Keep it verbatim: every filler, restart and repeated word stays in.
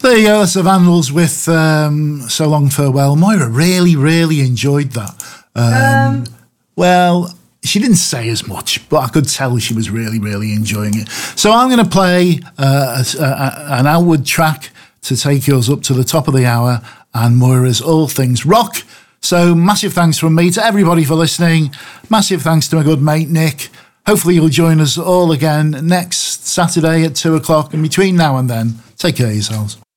There you go, that's the Vandals with um, So Long Farewell. Moira really, really enjoyed that. Um, um, well, she didn't say as much, but I could tell she was really, really enjoying it. So I'm going to play uh, a, a, an outward track to take yours up to the top of the hour, and Moira's All Things Rock. So massive thanks from me to everybody for listening. Massive thanks to my good mate Nick. Hopefully you'll join us all again next Saturday at two o'clock. And between now and then, take care of yourselves.